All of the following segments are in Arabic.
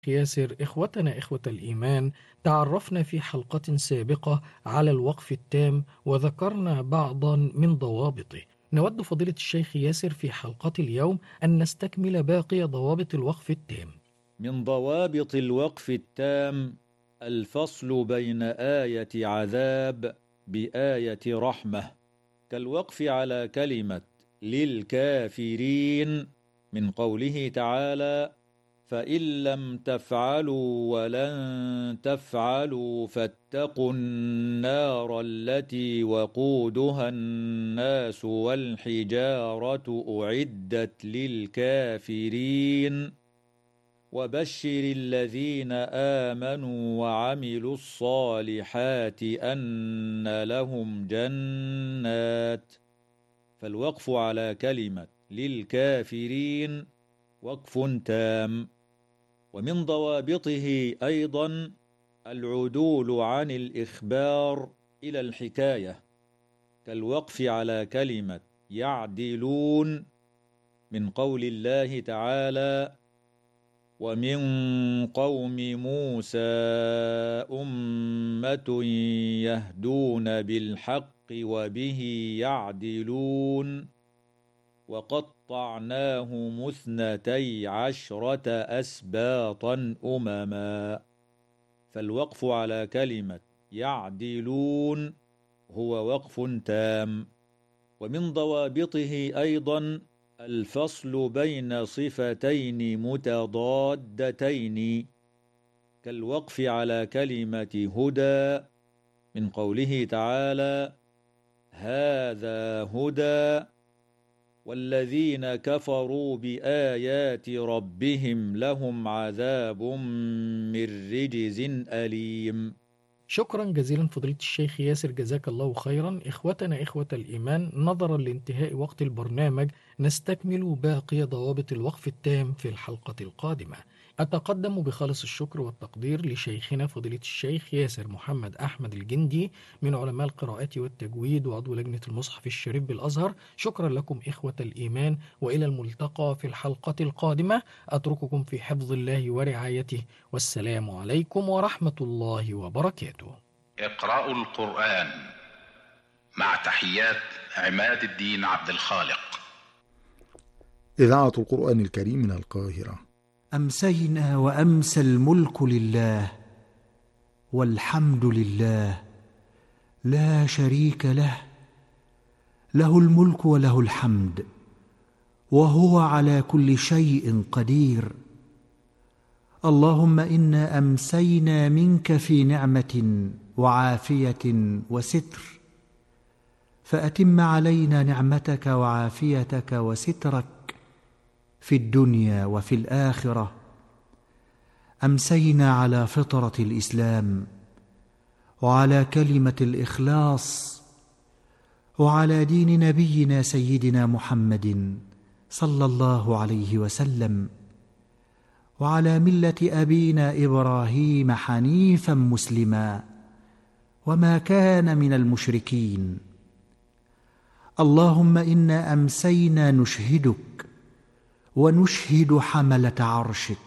الشيخ ياسر، إخوتنا إخوة الإيمان، تعرفنا في حلقة سابقة على الوقف التام وذكرنا بعضا من ضوابطه. نود فضيلة الشيخ ياسر في حلقة اليوم أن نستكمل باقي ضوابط الوقف التام. من ضوابط الوقف التام الفصل بين آية عذاب بآية رحمة، كالوقف على كلمة للكافرين من قوله تعالى: فإن لم تفعلوا ولن تفعلوا فاتقوا النار التي وقودها الناس والحجارة أعدت للكافرين وبشر الذين آمنوا وعملوا الصالحات أن لهم جنات. فالوقف على كلمة للكافرين وقف تام. ومن ضوابطه أيضا العدول عن الإخبار إلى الحكاية، كالوقف على كلمة يعدلون من قول الله تعالى: ومن قوم موسى أمة يهدون بالحق وبه يعدلون وقطعناهم 12 أسباطا أمما. فالوقف على كلمة يعدلون هو وقف تام. ومن ضوابطه أيضا الفصل بين صفتين متضادتين، كالوقف على كلمة هدى من قوله تعالى: هذا هدى والذين كفروا بآيات ربهم لهم عذاب من رجز أليم. شكرا جزيلا فضيلة الشيخ ياسر، جزاك الله خيرا. إخوتنا إخوة الإيمان، نظرا لانتهاء وقت البرنامج نستكمل باقي ضوابط الوقف التام في الحلقة القادمة. أتقدم بخالص الشكر والتقدير لشيخنا فضيلة الشيخ ياسر محمد أحمد الجندي من علماء القراءات والتجويد وعضو لجنة المصحف الشريف بالأزهر. شكرا لكم إخوة الإيمان، وإلى الملتقى في الحلقة القادمة. أترككم في حفظ الله ورعايته، والسلام عليكم ورحمة الله وبركاته. اقرأوا القرآن مع تحيات عماد الدين عبد الخالق. إذاعة القرآن الكريم من القاهرة. أمسينا وأمسى الملك لله والحمد لله لا شريك له، له الملك وله الحمد وهو على كل شيء قدير. اللهم إنا أمسينا منك في نعمة وعافية وستر، فأتم علينا نعمتك وعافيتك وسترك في الدنيا وفي الآخرة. أمسينا على فطرة الإسلام وعلى كلمة الإخلاص وعلى دين نبينا سيدنا محمد صلى الله عليه وسلم، وعلى ملة أبينا إبراهيم حنيفا مسلما وما كان من المشركين. اللهم إنا أمسينا نشهدك ونشهد حملة عرشك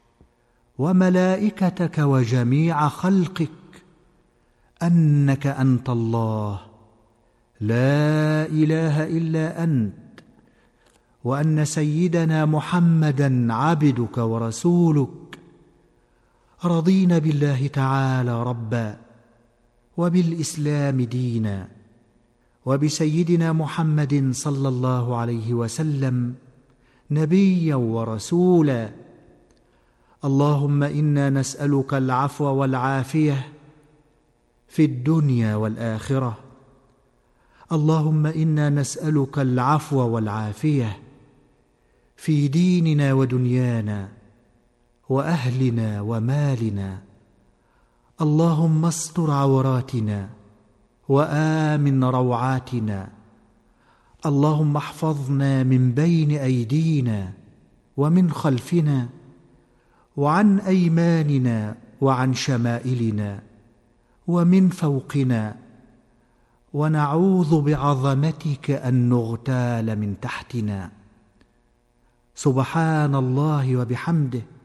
وملائكتك وجميع خلقك أنك أنت الله لا إله إلا أنت، وأن سيدنا محمدا عبدك ورسولك. رضينا بالله تعالى ربا وبالإسلام دينا وبسيدنا محمد صلى الله عليه وسلم نبيا ورسولا. اللهم إنا نسألك العفو والعافية في الدنيا والآخرة. اللهم إنا نسألك العفو والعافية في ديننا ودنيانا وأهلنا ومالنا. اللهم استر عوراتنا وآمن روعاتنا. اللهم احفظنا من بين أيدينا ومن خلفنا وعن أيماننا وعن شمائلنا ومن فوقنا، ونعوذ بعظمتك أن نغتال من تحتنا. سبحان الله وبحمده